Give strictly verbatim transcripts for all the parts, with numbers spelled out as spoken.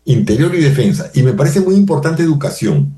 Interior y Defensa. Y me parece muy importante educación.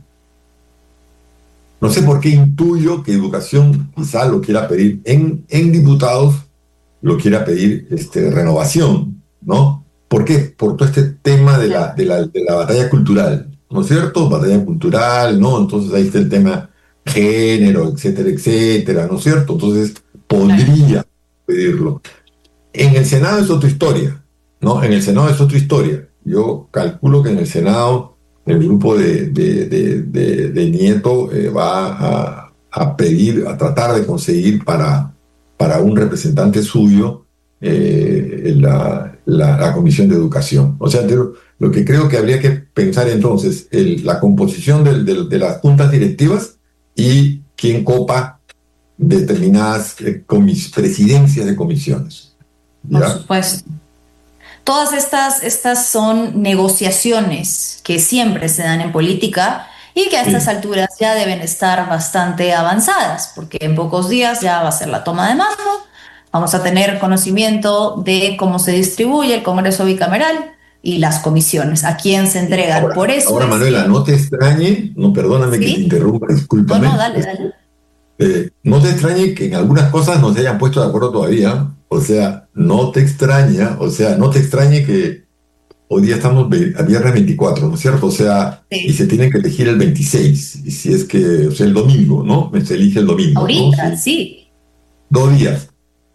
No sé por qué intuyo que educación quizá lo quiera pedir en, en diputados, lo quiera pedir este, renovación, ¿no? ¿Por qué? Por todo este tema de la, de la, de la batalla cultural, ¿no es cierto? Batalla cultural, ¿no? Entonces ahí está el tema género, etcétera, etcétera, ¿no es cierto? Entonces podría pedirlo. En el Senado es otra historia, ¿no? En el Senado es otra historia. Yo calculo que en el Senado el grupo de, de, de, de, de Nieto eh, va a, a pedir, a tratar de conseguir para, para un representante suyo eh, la, la, la Comisión de Educación. O sea, lo, lo que creo que habría que pensar entonces, el, la composición de, de, de las juntas directivas y quién copa determinadas eh, comis, presidencias de comisiones. ¿Ya? Por supuesto. Todas estas, estas son negociaciones que siempre se dan en política y que a estas sí. alturas ya deben estar bastante avanzadas, porque en pocos días ya va a ser la toma de mando, vamos a tener conocimiento de cómo se distribuye el Congreso bicameral y las comisiones, a quién se entregan. Ahora, Por eso ahora Manuela, que... no te extrañe, no, perdóname ¿Sí? que te interrumpa, discúlpame. No, no, dale, dale. Eh, no te extrañe que en algunas cosas no se hayan puesto de acuerdo todavía. O sea, no te extraña, o sea, no te extrañe que hoy día estamos a viernes veinticuatro, ¿no es cierto? O sea, sí. y se tiene que elegir el veintiséis, y si es que, o sea, el domingo, ¿no? Se elige el domingo. Ahorita, ¿no? sí. Dos días.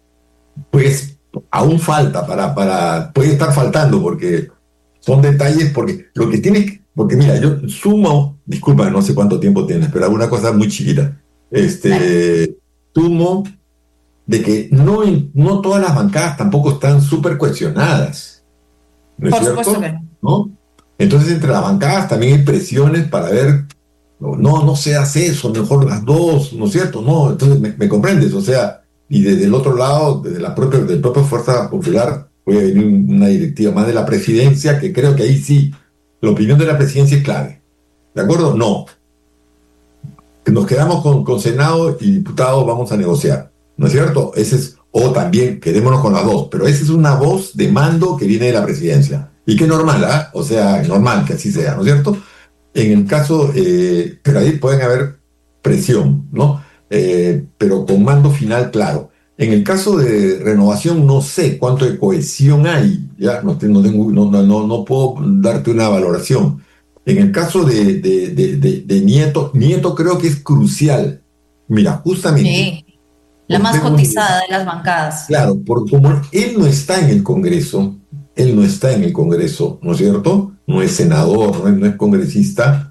Pues aún falta para, para, puede estar faltando porque son detalles, porque lo que tienes, porque mira, yo sumo, disculpa, no sé cuánto tiempo tienes, pero alguna cosa muy chiquita. Este, sumo de que no, no todas las bancadas tampoco están súper cohesionadas. ¿No es Por cierto? supuesto que no. ¿No? Entonces, entre las bancadas también hay presiones para ver, no, no seas eso, mejor las dos, ¿no es cierto? No, entonces me, me comprendes, o sea, y desde el otro lado, desde la propia, de la propia Fuerza Popular, puede venir una directiva más de la presidencia, que creo que ahí sí, la opinión de la presidencia es clave. ¿De acuerdo? No. Nos quedamos con, con Senado y diputados, vamos a negociar. ¿No es cierto? Ese es, o también, quedémonos con las dos, pero esa es una voz de mando que viene de la presidencia. Y que normal, ¿ah? ¿eh? O sea, normal que así sea, ¿no es cierto? En el caso, eh, pero ahí pueden haber presión, ¿no? Eh, pero con mando final claro. En el caso de Renovación, no sé cuánto de cohesión hay, ya no, no, tengo, no, no, no puedo darte una valoración. En el caso de, de, de, de, de Nieto, Nieto creo que es crucial. Mira, justamente... Sí. La más cotizada de las bancadas. Claro, porque como él no está en el Congreso, él no está en el Congreso, ¿no es cierto? No es senador, no es, no es congresista.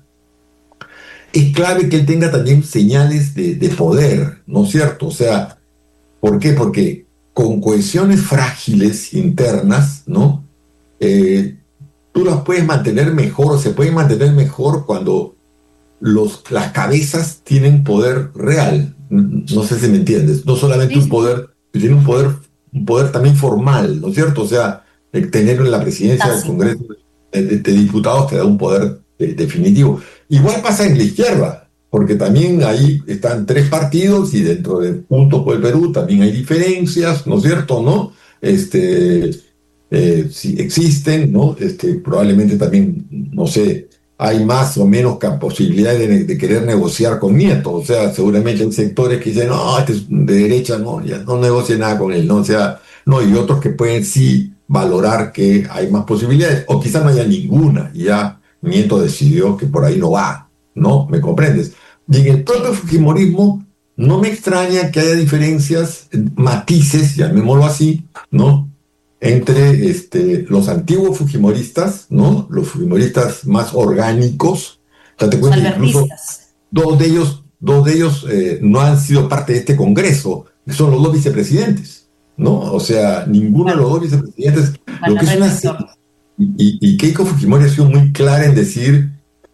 Es clave que él tenga también señales de, de poder, ¿no es cierto? O sea, ¿por qué? Porque con cohesiones frágiles internas, ¿no? Eh, tú las puedes mantener mejor, o se pueden mantener mejor cuando los, las cabezas tienen poder real. No sé si me entiendes. No solamente sí, un poder, tiene un poder, un poder también formal, ¿no es cierto? O sea, el tener en la presidencia del Congreso de, de, de diputados te da un poder de, definitivo. Igual pasa en la izquierda, porque también ahí están tres partidos y dentro de Juntos por el Perú también hay diferencias, ¿no es cierto? ¿No? Este, eh, si existen, ¿no? Este, probablemente también, no sé, hay más o menos posibilidades de, de querer negociar con Nieto. O sea, seguramente hay sectores que dicen, no, este es de derecha, no, ya no negocie nada con él, ¿no? O sea, no, y otros que pueden sí valorar que hay más posibilidades, o quizás no haya ninguna, y ya Nieto decidió que por ahí no va, ¿no? ¿Me comprendes? Y en el propio fujimorismo, no me extraña que haya diferencias, matices, llamémoslo así, ¿no? Entre este, los antiguos fujimoristas, ¿no? Los fujimoristas más orgánicos. Date cuenta, incluso dos de ellos, dos de ellos eh, no han sido parte de este Congreso, son los dos vicepresidentes, ¿no? O sea, ninguno de los dos vicepresidentes. Lo que es una, y, y Keiko Fujimori ha sido muy clara en decir,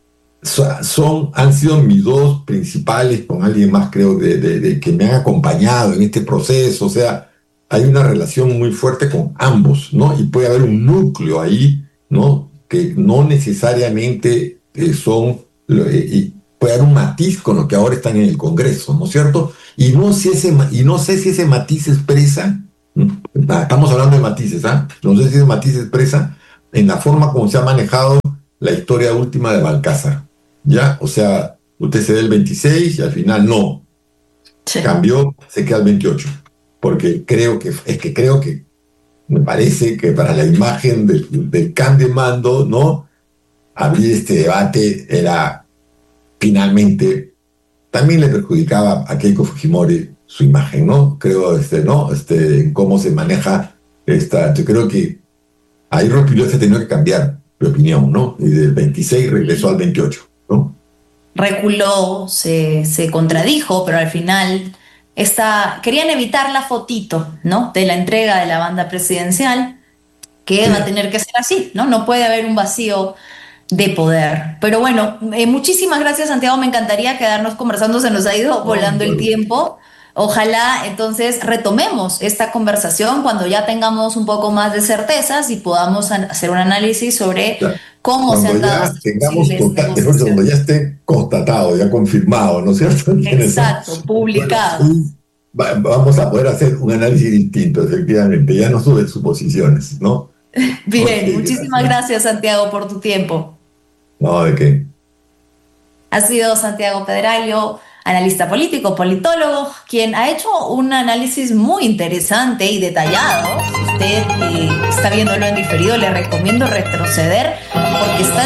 son, han sido mis dos principales, con alguien más creo, de, de, de que me han acompañado en este proceso, o sea, hay una relación muy fuerte con ambos, ¿no? Y puede haber un núcleo ahí, ¿no? Que no necesariamente eh, son, eh, y puede haber un matiz con lo que ahora están en el Congreso, ¿no es cierto? Y no, si ese, y no sé si ese matiz se expresa, estamos hablando de matices, ¿ah? ¿eh? No sé si ese matiz se expresa en la forma como se ha manejado la historia última de Balcázar, ¿ya? O sea, usted se da el veintiséis y al final no. Sí. Cambió, se queda el veintiocho. Porque creo que, es que creo que, me parece que para la imagen del, del can de mando, ¿no? Abrir este debate era, finalmente, también le perjudicaba a Keiko Fujimori su imagen, ¿no? Creo, este, ¿no? Este, cómo se maneja esta, yo creo que ahí Rospigliosi se ha tenido que cambiar de opinión, ¿no? Y del veintiséis regresó al veintiocho, ¿no? Reculó, se, se contradijo, pero al final esta, querían evitar la fotito, ¿no? De la entrega de la banda presidencial, que sí. Va a tener que ser así, ¿no? No puede haber un vacío de poder. Pero bueno, eh, muchísimas gracias, Santiago. Me encantaría quedarnos conversando, se nos ha ido volando el tiempo. Ojalá entonces retomemos esta conversación cuando ya tengamos un poco más de certezas y podamos hacer un análisis sobre ya, cómo se han dado tengamos cuando ya esté constatado, ya confirmado, ¿no es cierto? Exacto, publicado. Bueno, vamos a poder hacer un análisis distinto, efectivamente, ya no sobre suposiciones, ¿no? Bien, okay, muchísimas gracias. gracias, Santiago, por tu tiempo. No, ¿de qué? Ha sido Santiago Pedrallo, analista político, politólogo, quien ha hecho un análisis muy interesante y detallado. Si usted eh, está viéndolo en diferido, le recomiendo retroceder porque está